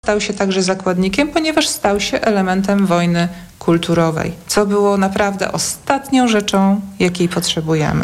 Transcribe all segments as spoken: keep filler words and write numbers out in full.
stał się także zakładnikiem, ponieważ stał się elementem wojny kulturowej, co było naprawdę ostatnią rzeczą, jakiej potrzebujemy.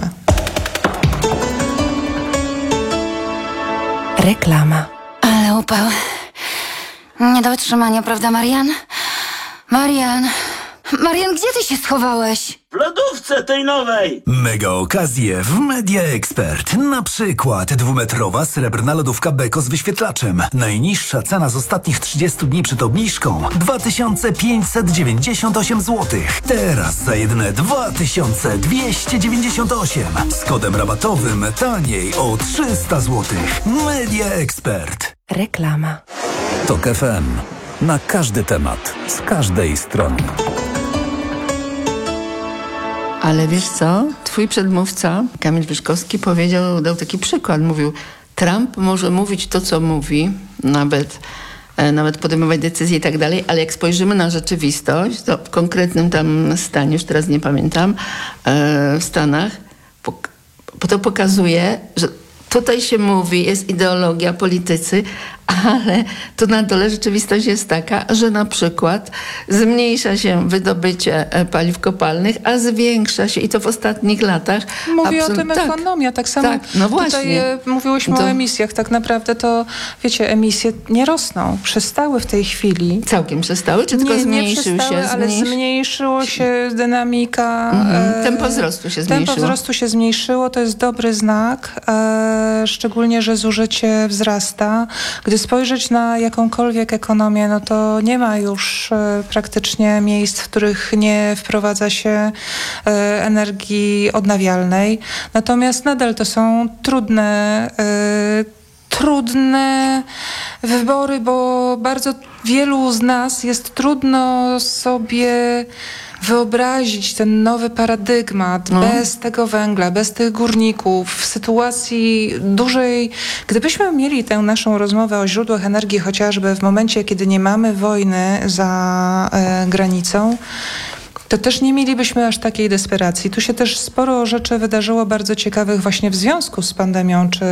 Reklama. Ale upał. Nie do wytrzymania, prawda, Marian? Marian! Marian, gdzie ty się schowałeś? W lodówce tej nowej! Mega okazje w Media Expert. Na przykład dwumetrowa srebrna lodówka Beko z wyświetlaczem. Najniższa cena z ostatnich trzydziestu dni przed obniżką dwa tysiące pięćset dziewięćdziesiąt osiem złotych. Teraz za jedyne dwa tysiące dwieście dziewięćdziesiąt osiem. Z kodem rabatowym taniej o trzysta złotych. Media Expert. Reklama. Tok F M. Na każdy temat. Z każdej strony. Ale wiesz co? Twój przedmówca, Kamil Wyszkowski, powiedział, dał taki przykład. Mówił, Trump może mówić to, co mówi, nawet, e, nawet podejmować decyzje i tak dalej, ale jak spojrzymy na rzeczywistość, to w konkretnym tam stanie, już teraz nie pamiętam, e, w Stanach, pok- to pokazuje, że tutaj się mówi, jest ideologia, politycy, ale tu na dole rzeczywistość jest taka, że na przykład zmniejsza się wydobycie paliw kopalnych, a zwiększa się i to w ostatnich latach. Mówi Absolut- o tym tak, ekonomia, tak samo tak, no właśnie. tutaj e, mówiłyśmy To- o emisjach, tak naprawdę to, wiecie, emisje nie rosną, przestały w tej chwili. Całkiem przestały, czy tylko nie, zmniejszył nie przestały, się? ale Zmniejszy- zmniejszyło się dynamika. Mhm. e, Tempo wzrostu się zmniejszyło. Tempo wzrostu się zmniejszyło, to jest dobry znak, e, szczególnie, że zużycie wzrasta. Gdy spojrzeć na jakąkolwiek ekonomię, no to nie ma już e, praktycznie miejsc, w których nie wprowadza się e, energii odnawialnej. Natomiast nadal to są trudne e, trudne wybory, bo bardzo wielu z nas jest trudno sobie wyobrazić ten nowy paradygmat No. bez tego węgla, bez tych górników, w sytuacji dużej... Gdybyśmy mieli tę naszą rozmowę o źródłach energii chociażby w momencie, kiedy nie mamy wojny za e, granicą, to też nie mielibyśmy aż takiej desperacji. Tu się też sporo rzeczy wydarzyło bardzo ciekawych właśnie w związku z pandemią czy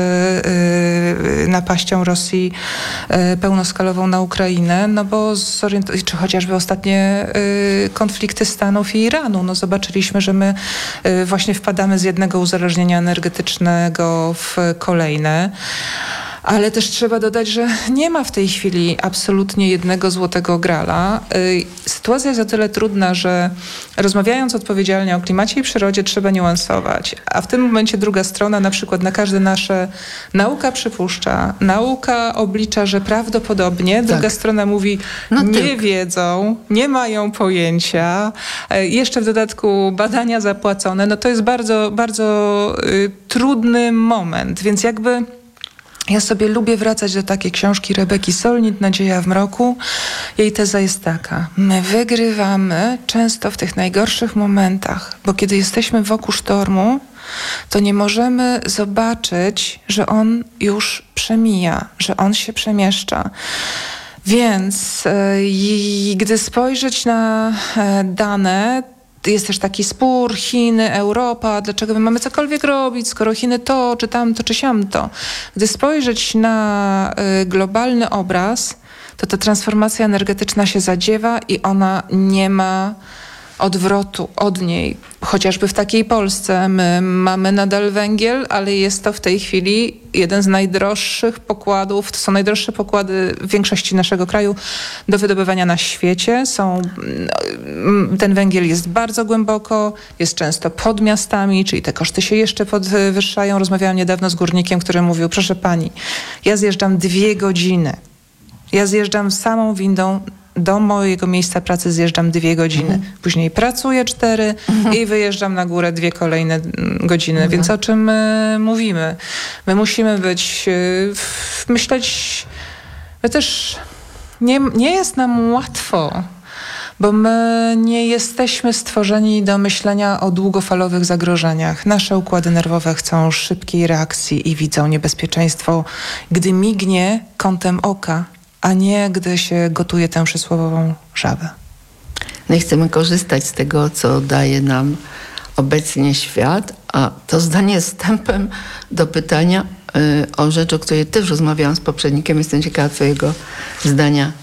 yy, napaścią Rosji yy, pełnoskalową na Ukrainę, no bo zorient- czy chociażby ostatnie yy, konflikty Stanów i Iranu. No zobaczyliśmy, że my yy, właśnie wpadamy z jednego uzależnienia energetycznego w kolejne. Ale też trzeba dodać, że nie ma w tej chwili absolutnie jednego złotego grala. Sytuacja jest o tyle trudna, że rozmawiając odpowiedzialnie o klimacie i przyrodzie trzeba niuansować. A w tym momencie druga strona, na przykład na każde nasze nauka przypuszcza, nauka oblicza, że prawdopodobnie, tak. Druga strona mówi No nie tylko. wiedzą, nie mają pojęcia. Jeszcze w dodatku badania zapłacone. No to jest bardzo, bardzo y, trudny moment, więc jakby... Ja sobie lubię wracać do takiej książki Rebeki Solnit, Nadzieja w mroku. Jej teza jest taka. My wygrywamy często w tych najgorszych momentach, bo kiedy jesteśmy wokół sztormu, to nie możemy zobaczyć, że on już przemija, że on się przemieszcza. Więc yy, gdy spojrzeć na yy, dane, jest też taki spór Chiny, Europa, dlaczego my mamy cokolwiek robić, skoro Chiny to, czy tamto, czy siamto. Gdy spojrzeć na y, globalny obraz, to ta transformacja energetyczna się zadziewa i ona nie ma odwrotu od niej. Chociażby w takiej Polsce my mamy nadal węgiel, ale jest to w tej chwili jeden z najdroższych pokładów, to są najdroższe pokłady w większości naszego kraju do wydobywania na świecie. Są, ten węgiel jest bardzo głęboko, jest często pod miastami, czyli te koszty się jeszcze podwyższają. Rozmawiałam niedawno z górnikiem, który mówił, proszę pani, ja zjeżdżam dwie godziny. Ja zjeżdżam samą windą do mojego miejsca pracy, zjeżdżam dwie godziny. Mhm. Później pracuję cztery mhm. i wyjeżdżam na górę dwie kolejne godziny. Mhm. Więc o czym my mówimy? My musimy być, myśleć, my też nie, nie jest nam łatwo, bo my nie jesteśmy stworzeni do myślenia o długofalowych zagrożeniach. Nasze układy nerwowe chcą szybkiej reakcji i widzą niebezpieczeństwo, gdy mignie kątem oka, a nie gdy się gotuje tę przysłowiową żabę. No i chcemy korzystać z tego, co daje nam obecnie świat, a to zdanie jest wstępem do pytania y, o rzecz, o której też rozmawiałam z poprzednikiem. Jestem ciekawa twojego zdania.